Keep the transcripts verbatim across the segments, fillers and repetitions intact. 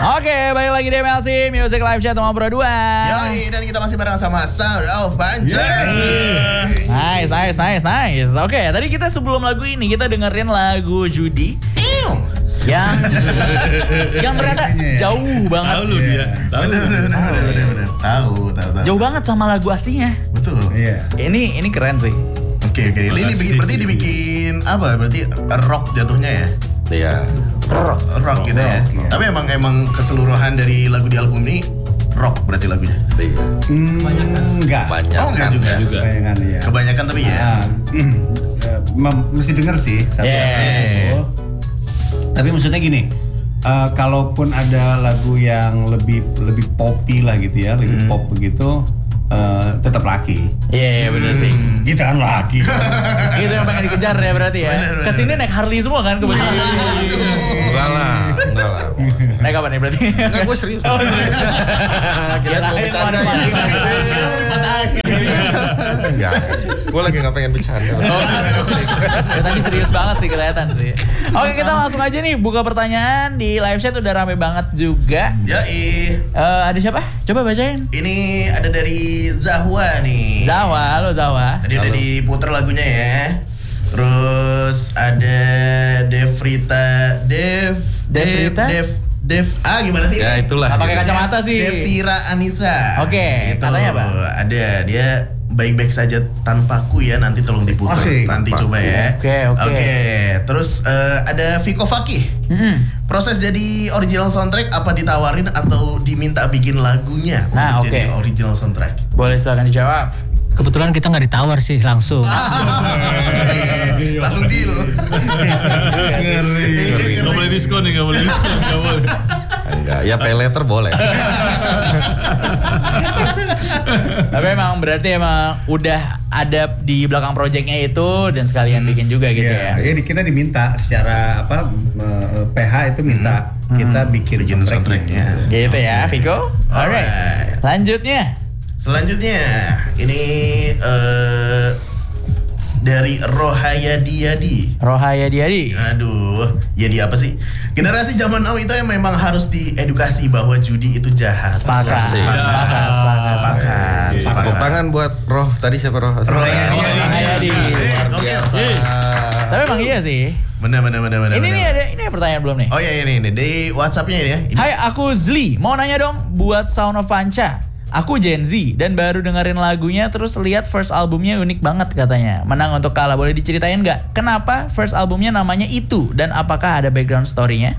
Oke, balik lagi di M L C Music Live Chat nomor dua. Yoi, dan kita masih bareng sama Sound of Panca. Yeah. Nice, nice, nice, nice. Oke, tadi kita sebelum lagu ini kita dengerin lagu Judy yang yang ternyata jauh banget. Tahu lu dia. Tahu. Bener, bener, bener, bener, bener. Tahu, tahu, tahu. Jauh banget sama lagu aslinya. Betul. Iya. Ini ini keren sih. Oke, oke. Ini dibikin, berarti dibikin apa? Berarti rock jatuhnya ya? Iya. Rock, rock gitu ya. Rock, iya. Tapi emang emang keseluruhan dari lagu di album ini rock berarti lagunya. Iya. Hmm, enggak. Banyak. Oh, enggak juga. juga. Kebanyakan ya. Kebanyakan tapi ya. Ah, mm, eh, mem- mesti denger sih satu Yeah. lagu. Tapi maksudnya gini, eh, kalaupun ada lagu yang lebih lebih poppy lah gitu ya, lebih pop begitu, eh, tetap laki. Iya, yeah, bener sih. Kita kan laki. Itu yang pengen dikejar ya berarti ya. Bener, bener. Kesini naik Harley semua kan kebetulan. Enggak lah, enggak lah. Naik apa nih berarti? Enggak, gue serius. Oh, serius. Kira mau Kirain bercanda. mau dipatahin. Enggak. Gue lagi nggak pengen bercanda. Oh, ya, tadi serius banget sih kelihatan sih. Oke, kita langsung aja nih buka pertanyaan di live chat udah rame banget juga. Yoi. Eh, ada siapa? Coba bacain. Ini ada dari Zahwa nih. Zawa, halo Zawa. Tadi udah diputer lagunya ya. Terus ada Devrita Dev Dev Devrita? Dev Dev ah gimana sih? Ya itulah. Nggak pakai kacamata sih. Devtira Anissa. Oke, Gitu. katanya apa? Ada dia baik-baik saja tanpaku ya, nanti tolong diputer. Asik. Nanti Tanpaku. coba ya. Oke, oke. Oke, terus eh, ada Viko Fakih. Mm-mm. Proses jadi original soundtrack apa ditawarin atau diminta bikin lagunya Nah, untuk oke. jadi original soundtrack? Boleh silakan dijawab. Kebetulan kita nggak ditawar sih langsung. Langsung deal. Ngeri. Gak boleh diskon nih, gak boleh diskon, gak boleh. Enggak. Ya pay letter boleh. Tapi emang berarti emang udah ada di belakang proyeknya itu dan sekalian bikin juga gitu Iya, ya. jadi kita diminta secara apa eh, P H itu minta kita bikin Bikin soundtracknya. Gitu ya, Viko. Alright. Alright. Lanjutnya. Selanjutnya ini eh, dari Rohayadi Yadi. Rohaya Diadi. Aduh, Yadi apa sih? Generasi zaman now itu yang memang harus diedukasi bahwa judi itu jahat. Sepakat. Asik. Sepakat, sepakat, sepakat. Sepakat, Tepuk sepakat. tangan buat Roh. Tadi siapa Roh? Rohayadi. Rohayadi. Eh, Luar oke. biasa. Tapi emang iya sih. Benar, benar, benar, benar. Ini benar. nih ada ini ada pertanyaan belum nih? Oh iya ini ini di WhatsApp-nya ini ya. Ini. Hai, aku Zli. Mau nanya dong buat Sound of Panca. Aku Gen Z dan baru dengerin lagunya terus lihat first albumnya unik banget katanya. Menang untuk kalah. Boleh diceritain nggak? Kenapa first albumnya namanya itu dan apakah ada background story-nya?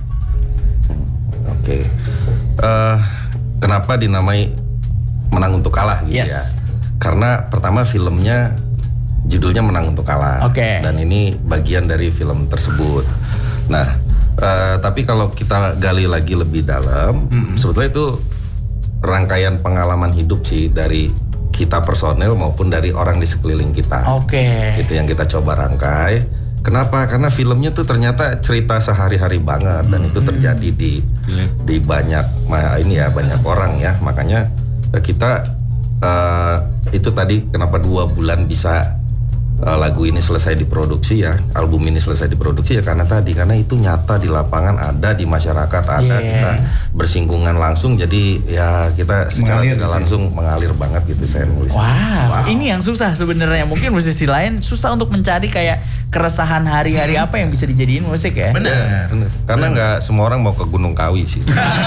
Oke. Eh, kenapa dinamai Menang untuk Kalah gitu Yes. ya? Karena pertama filmnya judulnya Menang untuk Kalah. Oke. Dan ini bagian dari film tersebut. Nah, eh, tapi kalau kita gali lagi lebih dalam, sebetulnya itu rangkaian pengalaman hidup sih dari kita personel maupun dari orang di sekeliling kita. Oke. Itu yang kita coba rangkai. Kenapa? Karena filmnya tuh ternyata cerita sehari-hari banget dan itu terjadi di di banyak ma- ini ya banyak orang ya. Makanya eh, kita eh, itu tadi kenapa dua bulan bisa eh, lagu ini selesai diproduksi ya, album ini selesai diproduksi ya karena tadi karena itu nyata di lapangan ada di masyarakat ada Yeah. kita bersinggungan langsung jadi ya kita secara Mengalir tidak gitu. langsung mengalir banget gitu saya nulis. Wow. Ini yang susah sebenarnya. Mungkin musisi lain susah untuk mencari kayak keresahan hari-hari apa yang bisa dijadiin musik ya. Benar. Bener. Karena nggak semua orang mau ke Gunung Kawi sih.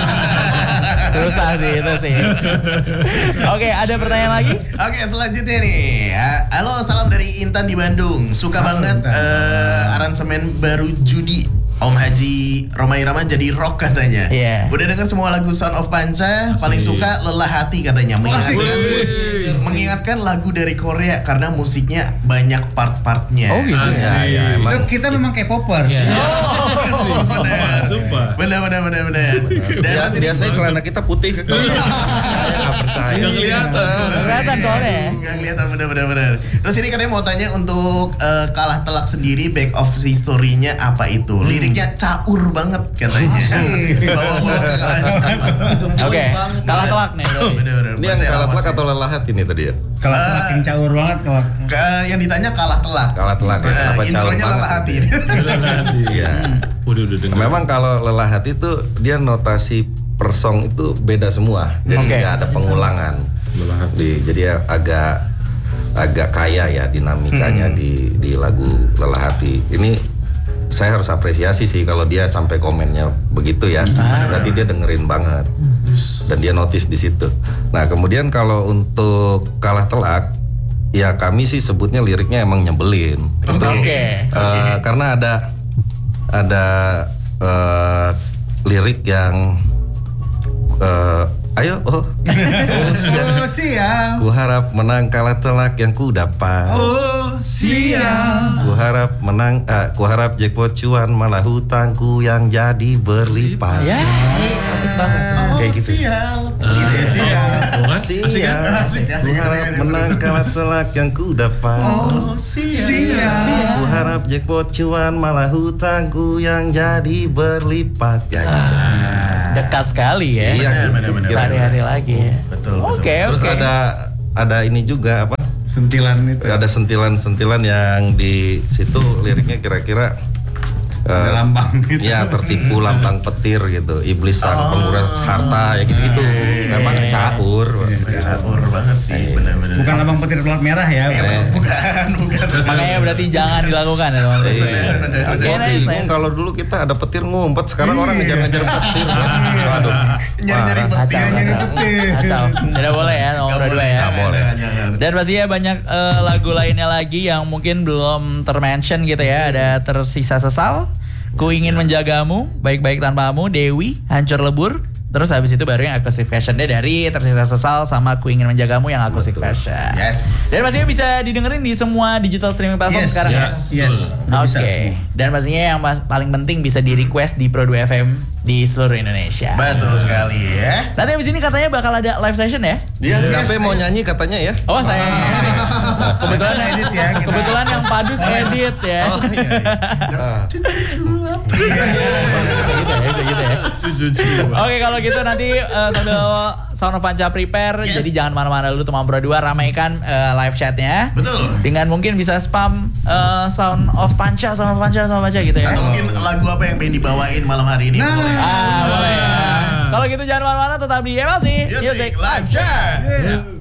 Susah sih itu sih. Oke, ada pertanyaan lagi? Oke, selanjutnya nih. Ha- Halo, salam dari Intan di Bandung. Suka Halo, banget Intan. eh, aransemen baru Judi. Om Haji Romai Rama jadi rock katanya. Iya. Udah denger semua lagu Sound of Panca, paling suka Lelah Hati katanya. Mengingatkan mengingatkan lagu dari Korea karena musiknya banyak part-partnya. Oh gitu ya. Ya, ya, emang Itu kita memang K-popers. Oh, benar. Sumpah. Benar, benar, benar, benar. Dan Biasa, masih di- biasanya celana kita putih. Saya nggak percaya. Nggak kelihatan. Kelihatan soalnya ya. Gak kelihatan bener-bener bener. Terus ini katanya mau tanya untuk eh, Kalah Telak sendiri back of history-nya apa itu? Liriknya caur banget katanya. Bawa-bawa ke Kalah Telak. Oke, kalah telak nih. berarti. Bener-bener. Ini yang kalah telak atau lelah hati nih tadi ya? Kalau makin caur banget kalau Ke- yang ditanya Kalah Telak. Kalah telak ya. Eh, Kenapa caur intronya banget Lelah Hati. gitu ya? Iya. Waduh, udah denger. Memang kalau lelah hati tuh dia notasi per song itu beda semua, jadi Oke. nggak ada pengulangan. Di, jadi agak agak kaya ya dinamikanya Hmm. di di lagu Lelah Hati. Ini saya harus apresiasi sih kalau dia sampai komennya begitu ya. Berarti dia dengerin banget dan dia notice di situ. Nah kemudian kalau untuk Kalah Telak, ya kami sih sebutnya liriknya emang nyebelin. Itu, Oke. eh, karena ada ada eh, lirik yang eh, ayo oh, oh siang. Oh siang. Ku harap menang kalah telak yang ku dapat. Oh siang. Ku harap menang, ah, ku harap jackpot cuan malah hutangku yang jadi berlipat. Ya, ini asik banget. Kayak gitu. Sial. Gitu ya. Siang. Siang, Asik, asik, ku asik, harap asik, menang asik. kalah telak yang ku dapat. Oh, sial. Ku harap jackpot cuan malah hutangku yang jadi berlipat. Ya gitu. Dekat sekali ya. Iya, benar, benar, Sehari-hari lagi ya. Betul, betul. Oke, Terus oke. ada ada ini juga apa? Sentilan itu. Ada sentilan-sentilan yang di situ liriknya kira-kira Ada eh, lambang gitu. ya tertipu lambang petir gitu, iblis sang penguras harta ya gitu-gitu. Memang caur. Caur banget sih, benar-benar. Bukan lambang petir pelat merah ya. Eh, betul, bukan, bukan. Makanya berarti jangan dilakukan ya teman-teman. Iya. Oke, Gua nice, bingung nice. kalau dulu kita ada petir ngumpet, sekarang orang ngejar-ngejar petir. Aduh. Nyari-nyari Parah. petir, Kacau, nyari kacau. petir. Kacau. Tidak boleh ya nomor Nggak dua boleh, ya. nggak boleh. Dan pastinya banyak eh, lagu lainnya lagi yang mungkin belum termention gitu ya. Ada Tersisa Sesal, Ku Ingin Menjagamu, Baik-Baik Tanpamu, Dewi, Hancur Lebur. Terus habis itu baru yang acoustic version deh dari Tersisa Sesal sama Ku Ingin Menjagamu yang acoustic version. Yes. Dan pastinya bisa didengerin di semua digital streaming platform Yes, sekarang yes. ya. Yes. Oke. Bisa semua. Dan pastinya yang mas- paling penting bisa di request di Pro dua F M di seluruh Indonesia. Betul sekali ya. Nanti abis ini katanya bakal ada live session ya? Dia Gape mau nyanyi katanya ya. Oh saya kebetulan Kita edit ya, kita. kebetulan yang Padus edit ya. Oh, iya, Bisa gitu ya, bisa gitu ya. Oke kalau gitu nanti eh, sambil Sound of Panca prepare, Yes. jadi jangan mana-mana dulu teman Pro dua, ramaikan eh, live chatnya. Betul. Dengan mungkin bisa spam eh, Sound of Panca, Sound of Panca, Sound of Panca gitu ya. Atau mungkin lagu apa yang pengen dibawain malam hari ini? Nah. Boleh. Ah boleh ya. Kalau gitu jangan mana-mana, tetap di M L C Music Live Chat. Yeah.